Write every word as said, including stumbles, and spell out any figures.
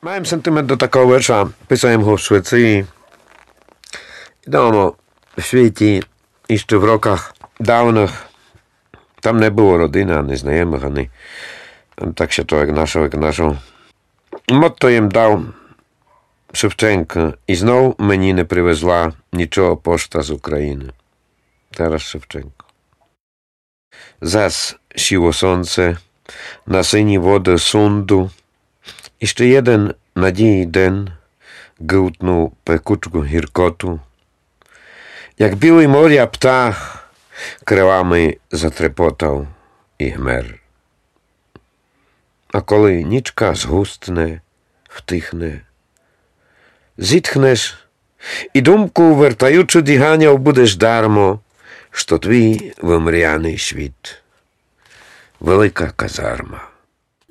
Маємо сентимент до такого вірша, писаємо його в Швеції. Відомо, в світі, і ще в роках давних, там не було родини, ані знайомих, ані так ще то, як нашого, як нашого. Мотто їм дав Шевченко, і знов мені не привезла нічого пошта з України. Тарас Шевченко. Зас сіло сонце, на сині води Сунду, і ще jeden надії день гилтнув пекучку гіркоту. Як білий моря птах крилами затрепотав і гмер. А коли нічка згустне, втихне, зітхнеш і думку, вертаючи дихання, будеш дармо, що твій вимряний світ. Велика казарма.